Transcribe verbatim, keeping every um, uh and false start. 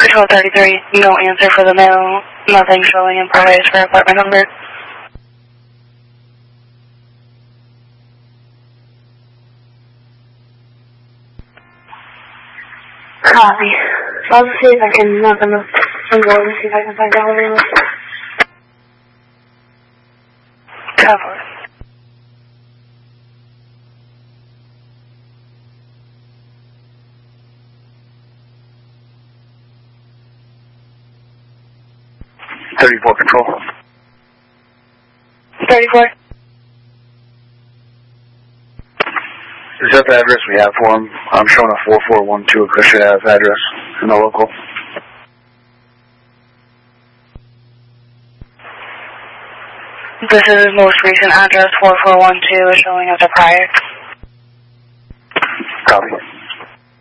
Control thirty-three, no answer for the mail, nothing showing in progress for apartment number. Copy. So I'll just see if I can knock on the front door and see if I can find out. Cover. thirty-four Control. thirty-four. Is that the address we have for him? I'm showing a four four one two Acacia Ave address in the local. This is his most recent address, four four one two, is showing as a prior. Copy.